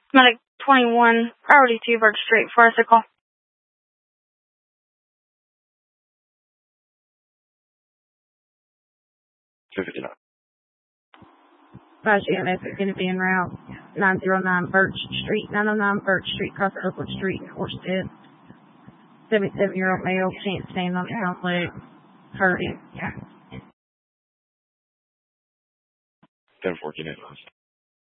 Medic 21, priority 2, Birch Street, for a sickle. 259. Advise you EMS is going to be en route 909 Birch Street, 909 Birch Street, across Oakwood Street, Horsestead. 77-year-old male, can't stand on his own leg, hurting. 1014 advised.